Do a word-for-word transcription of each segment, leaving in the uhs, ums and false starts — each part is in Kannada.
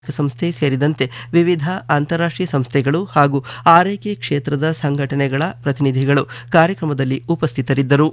ಸಂಸ್ಥೆ ಸೇರಿದಂತೆ ವಿವಿಧ ಅಂತಾರಾಷ್ಟ್ರೀಯ ಸಂಸ್ಥೆಗಳು ಹಾಗೂ ಆರೈಕೆ ಕ್ಷೇತ್ರದ ಸಂಘಟನೆಗಳ ಪ್ರತಿನಿಧಿಗಳು ಕಾರ್ಯಕ್ರಮದಲ್ಲಿ ಉಪಸ್ಥಿತರಿದ್ದರು.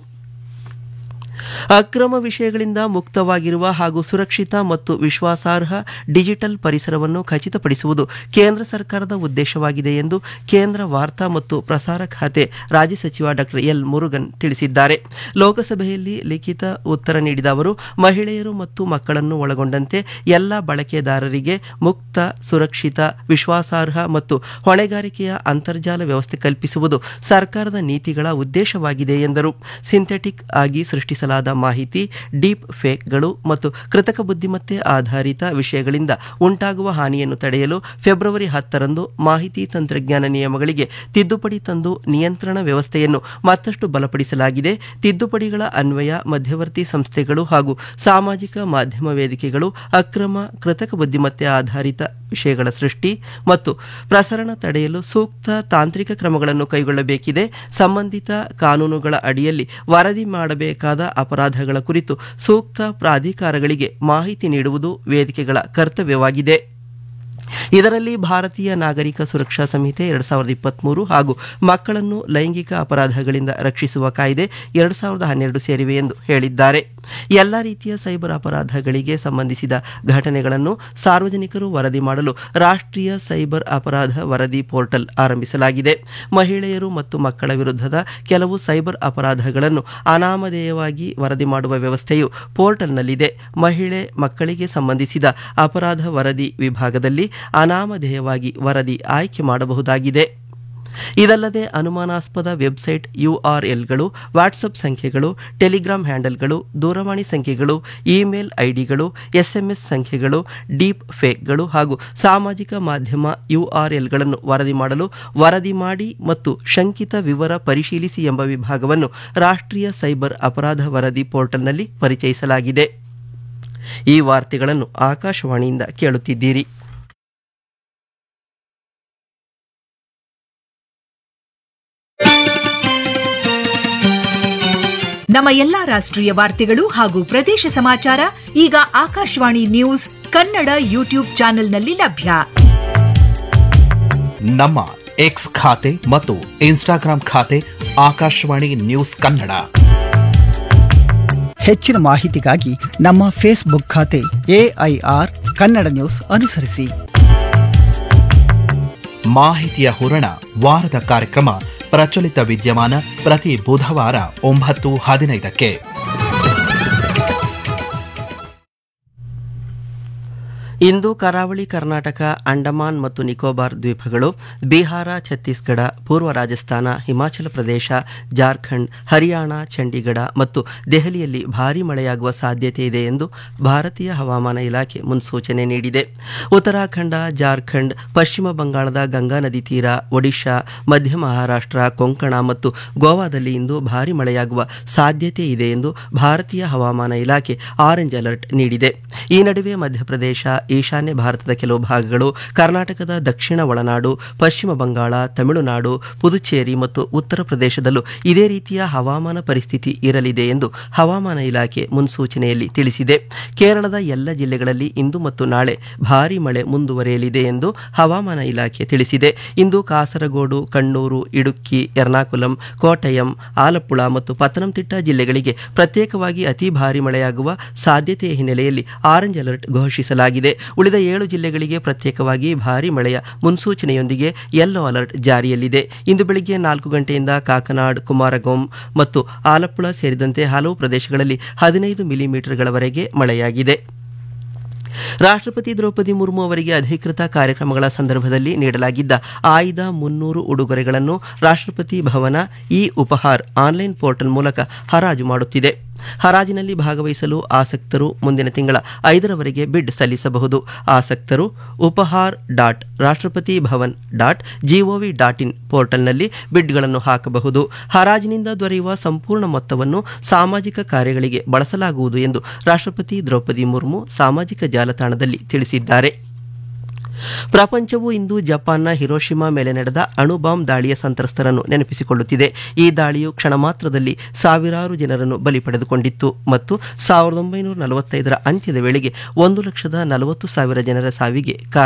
ಅಕ್ರಮ ವಿಷಯಗಳಿಂದ ಮುಕ್ತವಾಗಿರುವ ಹಾಗೂ ಸುರಕ್ಷಿತ ಮತ್ತು ವಿಶ್ವಾಸಾರ್ಹ ಡಿಜಿಟಲ್ ಪರಿಸರವನ್ನು ಖಚಿತಪಡಿಸುವುದು ಕೇಂದ್ರ ಸರ್ಕಾರದ ಉದ್ದೇಶವಾಗಿದೆ ಎಂದು ಕೇಂದ್ರ ವಾರ್ತಾ ಮತ್ತು ಪ್ರಸಾರ ಖಾತೆ ರಾಜ್ಯ ಸಚಿವ ಡಾಕ್ಟರ್ ಎಲ್ ಮುರುಗನ್ ತಿಳಿಸಿದ್ದಾರೆ. ಲೋಕಸಭೆಯಲ್ಲಿ ಲಿಖಿತ ಉತ್ತರ ನೀಡಿದ ಅವರು, ಮಹಿಳೆಯರು ಮತ್ತು ಮಕ್ಕಳನ್ನು ಒಳಗೊಂಡಂತೆ ಎಲ್ಲ ಬಳಕೆದಾರರಿಗೆ ಮುಕ್ತ, ಸುರಕ್ಷಿತ, ವಿಶ್ವಾಸಾರ್ಹ ಮತ್ತು ಹೊಣೆಗಾರಿಕೆಯ ಅಂತರ್ಜಾಲ ವ್ಯವಸ್ಥೆ ಕಲ್ಪಿಸುವುದು ಸರ್ಕಾರದ ನೀತಿಗಳ ಉದ್ದೇಶವಾಗಿದೆ ಎಂದರು. ಸಿಂಥೆಟಿಕ್ ಆಗಿ ಸೃಷ್ಟಿಸಲಾದ ಮಾಹಿತಿ, ಡೀಪ್ ಫೇಕ್ಗಳು ಮತ್ತು ಕೃತಕ ಬುದ್ಧಿಮತ್ತೆ ಆಧಾರಿತ ವಿಷಯಗಳಿಂದ ಉಂಟಾಗುವ ಹಾನಿಯನ್ನು ತಡೆಯಲು ಫೆಬ್ರವರಿ ಹತ್ತರಂದು ಮಾಹಿತಿ ತಂತ್ರಜ್ಞಾನ ನಿಯಮಗಳಿಗೆ ತಿದ್ದುಪಡಿ ತಂದು ನಿಯಂತ್ರಣ ವ್ಯವಸ್ಥೆಯನ್ನು ಮತ್ತಷ್ಟು ಬಲಪಡಿಸಲಾಗಿದೆ. ತಿದ್ದುಪಡಿಗಳ ಅನ್ವಯ ಮಧ್ಯವರ್ತಿ ಸಂಸ್ಥೆಗಳು ಹಾಗೂ ಸಾಮಾಜಿಕ ಮಾಧ್ಯಮ ವೇದಿಕೆಗಳು ಅಕ್ರಮ, ಕೃತಕ ಬುದ್ಧಿಮತ್ತೆ ಆಧಾರಿತ ವಿಷಯಗಳ ಸೃಷ್ಟಿ ಮತ್ತು ಪ್ರಸರಣ ತಡೆಯಲು ಸೂಕ್ತ ತಾಂತ್ರಿಕ ಕ್ರಮಗಳನ್ನು ಕೈಗೊಳ್ಳಬೇಕಿದೆ. ಸಂಬಂಧಿತ ಕಾನೂನುಗಳ ಅಡಿಯಲ್ಲಿ ವರದಿ ಮಾಡಬೇಕಾದ ಅಪರಾಧಗಳ ಕುರಿತು ಸೂಕ್ತ ಪ್ರಾಧಿಕಾರಗಳಿಗೆ ಮಾಹಿತಿ ನೀಡುವುದು ವೇದಿಕೆಗಳ ಕರ್ತವ್ಯವಾಗಿದೆ. ಇದರಲ್ಲಿ ಭಾರತೀಯ ನಾಗರಿಕ ಸುರಕ್ಷಾ ಸಂಹಿತೆ ಎರಡು ಸಾವಿರದ ಇಪ್ಪತ್ಮೂರು ಹಾಗೂ ಮಕ್ಕಳನ್ನು ಲೈಂಗಿಕ ಅಪರಾಧಗಳಿಂದ ರಕ್ಷಿಸುವ ಕಾಯ್ದೆ ಎರಡು ಸಾವಿರದ ಹನ್ನೆರಡು ಸೇರಿವೆ ಎಂದು ಹೇಳಿದ್ದಾರೆ. ಎಲ್ಲ ರೀತಿಯ ಸೈಬರ್ ಅಪರಾಧಗಳಿಗೆ ಸಂಬಂಧಿಸಿದ ಘಟನೆಗಳನ್ನು ಸಾರ್ವಜನಿಕರು ವರದಿ ಮಾಡಲು ರಾಷ್ಟ್ರೀಯ ಸೈಬರ್ ಅಪರಾಧ ವರದಿ ಪೋರ್ಟಲ್ ಆರಂಭಿಸಲಾಗಿದೆ. ಮಹಿಳೆಯರು ಮತ್ತು ಮಕ್ಕಳ ವಿರುದ್ಧದ ಕೆಲವು ಸೈಬರ್ ಅಪರಾಧಗಳನ್ನು ಅನಾಮಧೇಯವಾಗಿ ವರದಿ ಮಾಡುವ ವ್ಯವಸ್ಥೆಯು ಪೋರ್ಟಲ್ನಲ್ಲಿದೆ. ಮಹಿಳೆ, ಮಕ್ಕಳಿಗೆ ಸಂಬಂಧಿಸಿದ ಅಪರಾಧ ವರದಿ ವಿಭಾಗದಲ್ಲಿ ಅನಾಮಧೇಯವಾಗಿ ವರದಿ ಆಯ್ಕೆ ಮಾಡಬಹುದಾಗಿದೆ. ಇದಲ್ಲದೆ ಅನುಮಾನಾಸ್ಪದ ವೆಬ್ಸೈಟ್ ಯುಆರ್ಎಲ್ಗಳು, ವಾಟ್ಸಪ್ ಸಂಖ್ಯೆಗಳು, ಟೆಲಿಗ್ರಾಂ ಹ್ಯಾಂಡಲ್ಗಳು, ದೂರವಾಣಿ ಸಂಖ್ಯೆಗಳು, ಇಮೇಲ್ ಐಡಿಗಳು, ಎಸ್ಎಂಎಸ್ ಸಂಖ್ಯೆಗಳು, ಡೀಪ್ ಫೇಕ್ಗಳು ಹಾಗೂ ಸಾಮಾಜಿಕ ಮಾಧ್ಯಮ ಯುಆರ್ಎಲ್ಗಳನ್ನು ವರದಿ ಮಾಡಲು ವರದಿ ಮಾಡಿ ಮತ್ತು ಶಂಕಿತ ವಿವರ ಪರಿಶೀಲಿಸಿ ಎಂಬ ವಿಭಾಗವನ್ನು ರಾಷ್ಟ್ರೀಯ ಸೈಬರ್ ಅಪರಾಧ ವರದಿ ಪೋರ್ಟಲ್ನಲ್ಲಿ ಪರಿಚಯಿಸಲಾಗಿದೆ. ಈ ವಾರ್ತೆಗಳನ್ನು ಆಕಾಶವಾಣಿಯಿಂದ ಕೇಳುತ್ತಿದ್ದೀರಿ. ನಮ್ಮ ಎಲ್ಲಾ ರಾಷ್ಟ್ರೀಯ ವಾರ್ತೆಗಳು ಹಾಗೂ ಪ್ರದೇಶ ಸಮಾಚಾರ ಈಗ ಆಕಾಶವಾಣಿ ನ್ಯೂಸ್ ಕನ್ನಡ ಯೂಟ್ಯೂಬ್ ಚಾನೆಲ್ನಲ್ಲಿ ಲಭ್ಯ. ನಮ್ಮ ಎಕ್ಸ್ ಖಾತೆ ಮತ್ತು ಇನ್ಸ್ಟಾಗ್ರಾಂ ಖಾತೆ ಆಕಾಶವಾಣಿ ನ್ಯೂಸ್ ಕನ್ನಡ. ಹೆಚ್ಚಿನ ಮಾಹಿತಿಗಾಗಿ ನಮ್ಮ ಫೇಸ್ಬುಕ್ ಖಾತೆ ಎಐಆರ್ ಕನ್ನಡ ನ್ಯೂಸ್ ಅನುಸರಿಸಿ. ಮಾಹಿತಿಯ ಹೂರಣ ವಾರದ ಕಾರ್ಯಕ್ರಮ ಪ್ರಚಲಿತ ವಿದ್ಯಮಾನ ಪ್ರತಿ ಬುಧವಾರ ಒಂಬತ್ತು ಹದಿನೈದಕ್ಕೆ. ಇಂದು ಕರಾವಳಿ ಕರ್ನಾಟಕ, ಅಂಡಮಾನ್ ಮತ್ತು ನಿಕೋಬಾರ್ ದ್ವೀಪಗಳು, ಬಿಹಾರ, ಛತ್ತೀಸ್ಗಢ, ಪೂರ್ವ ರಾಜಸ್ಥಾನ, ಹಿಮಾಚಲ ಪ್ರದೇಶ, ಜಾರ್ಖಂಡ್, ಹರಿಯಾಣ, ಚಂಡೀಗಢ ಮತ್ತು ದೆಹಲಿಯಲ್ಲಿ ಭಾರೀ ಮಳೆಯಾಗುವ ಸಾಧ್ಯತೆ ಇದೆ ಎಂದು ಭಾರತೀಯ ಹವಾಮಾನ ಇಲಾಖೆ ಮುನ್ಸೂಚನೆ ನೀಡಿದೆ. ಉತ್ತರಾಖಂಡ, ಜಾರ್ಖಂಡ್, ಪಶ್ಚಿಮ ಬಂಗಾಳದ ಗಂಗಾ ನದಿ ತೀರ, ಒಡಿಶಾ, ಮಧ್ಯ ಮಹಾರಾಷ್ಟ್ರ, ಕೊಂಕಣ ಮತ್ತು ಗೋವಾದಲ್ಲಿ ಇಂದು ಭಾರೀ ಮಳೆಯಾಗುವ ಸಾಧ್ಯತೆ ಇದೆ ಎಂದು ಭಾರತೀಯ ಹವಾಮಾನ ಇಲಾಖೆ ಆರೆಂಜ್ ಅಲರ್ಟ್ ನೀಡಿದೆ. ಈ ನಡುವೆ ಮಧ್ಯಪ್ರದೇಶ, ಈಶಾನ್ಯ ಭಾರತದ ಕೆಲವು ಭಾಗಗಳು, ಕರ್ನಾಟಕದ ದಕ್ಷಿಣ ಒಳನಾಡು, ಪಶ್ಚಿಮ ಬಂಗಾಳ, ತಮಿಳುನಾಡು, ಪುದುಚೇರಿ ಮತ್ತು ಉತ್ತರ ಪ್ರದೇಶದಲ್ಲೂ ಇದೇ ರೀತಿಯ ಹವಾಮಾನ ಪರಿಸ್ಥಿತಿ ಇರಲಿದೆ ಎಂದು ಹವಾಮಾನ ಇಲಾಖೆ ಮುನ್ಸೂಚನೆಯಲ್ಲಿ ತಿಳಿಸಿದೆ. ಕೇರಳದ ಎಲ್ಲ ಜಿಲ್ಲೆಗಳಲ್ಲಿ ಇಂದು ಮತ್ತು ನಾಳೆ ಭಾರೀ ಮಳೆ ಮುಂದುವರಿಯಲಿದೆ ಎಂದು ಹವಾಮಾನ ಇಲಾಖೆ ತಿಳಿಸಿದೆ. ಇಂದು ಕಾಸರಗೋಡು, ಕಣ್ಣೂರು, ಇಡುಕ್ಕಿ, ಎರ್ನಾಕುಲಂ, ಕೋಟಯಂ, ಆಲಪ್ಪುಳ ಮತ್ತು ಪತ್ತನಂತಿಟ್ಟ ಜಿಲ್ಲೆಗಳಿಗೆ ಪ್ರತ್ಯೇಕವಾಗಿ ಅತಿ ಭಾರೀ ಮಳೆಯಾಗುವ ಸಾಧ್ಯತೆಯ ಹಿನ್ನೆಲೆಯಲ್ಲಿ ಆರೆಂಜ್ ಅಲರ್ಟ್ ಘೋಷಿಸಲಾಗಿದೆ. ಉಳಿದ ಏಳು ಜಿಲ್ಲೆಗಳಿಗೆ ಪ್ರತ್ಯೇಕವಾಗಿ ಭಾರೀ ಮಳೆಯ ಮುನ್ಸೂಚನೆಯೊಂದಿಗೆ ಯೆಲ್ಲೋ ಅಲರ್ಟ್ ಜಾರಿಯಲ್ಲಿದೆ. ಇಂದು ಬೆಳಿಗ್ಗೆ ನಾಲ್ಕು ಗಂಟೆಯಿಂದ ಕಾಕನಾಡ್, ಕುಮಾರಗೊಂ ಮತ್ತು ಆಲಪ್ಪುಳ ಸೇರಿದಂತೆ ಹಲವು ಪ್ರದೇಶಗಳಲ್ಲಿ ಹದಿನೈದು ಮಿಲಿಮೀಟರ್ಗಳವರೆಗೆ ಮಳೆಯಾಗಿದೆ. ರಾಷ್ಟ್ರಪತಿ ದ್ರೌಪದಿ ಮುರ್ಮು ಅವರಿಗೆ ಅಧಿಕೃತ ಕಾರ್ಯಕ್ರಮಗಳ ಸಂದರ್ಭದಲ್ಲಿ ನೀಡಲಾಗಿದ್ದ ಆಯ್ದ ಮುನ್ನೂರು ಉಡುಗೊರೆಗಳನ್ನು ರಾಷ್ಟ್ರಪತಿ ಭವನ ಇ ಉಪಹಾರ್ ಆನ್ಲೈನ್ ಪೋರ್ಟಲ್ ಮೂಲಕ ಹರಾಜು ಮಾಡುತ್ತಿದೆ. ಹರಾಜಿನಲ್ಲಿ ಭಾಗವಹಿಸಲು ಆಸಕ್ತರು ಮುಂದಿನ ತಿಂಗಳ ಐದರವರೆಗೆ ಬಿಡ್ ಸಲ್ಲಿಸಬಹುದು. ಆಸಕ್ತರು ಉಪಹಾರ್ ಡಾಟ್ ರಾಷ್ಟ್ರಪತಿ Bhavan dot gov dot in ಪೋರ್ಟಲ್ನಲ್ಲಿ ಬಿಡ್ಗಳನ್ನು ಹಾಕಬಹುದು. ಹರಾಜಿನಿಂದ ದೊರೆಯುವ ಸಂಪೂರ್ಣ ಮೊತ್ತವನ್ನು ಸಾಮಾಜಿಕ ಕಾರ್ಯಗಳಿಗೆ ಬಳಸಲಾಗುವುದು ಎಂದು ರಾಷ್ಟ್ರಪತಿ ದ್ರೌಪದಿ ಮುರ್ಮು ಸಾಮಾಜಿಕ ಜಾಲತಾಣದಲ್ಲಿ ತಿಳಿಸಿದ್ದಾರೆ. ಪ್ರಪಂಚವು ಇಂದು ಜಪಾನ್ನ ಹಿರೋಶಿಮಾ ಮೇಲೆ ನಡೆದ ಅಣುಬಾಂಬ್ ದಾಳಿಯ ಸಂತ್ರಸ್ತರನ್ನು ನೆನಪಿಸಿಕೊಳ್ಳುತ್ತಿದೆ. ಈ ದಾಳಿಯು ಕ್ಷಣ ಮಾತ್ರದಲ್ಲಿ ಸಾವಿರಾರು ಜನರನ್ನು ಬಲಿ ಪಡೆದುಕೊಂಡಿತ್ತು ಮತ್ತು ಸಾವಿರದ ಒಂಬೈನೂರ ನಲವತ್ತೈದರ ಅಂತ್ಯದ ವೇಳೆಗೆ ಒಂದು ಲಕ್ಷದ ನಲವತ್ತು ಸಾವಿರ ಜನರ ಸಾವಿಗೆ ಕಾರಣ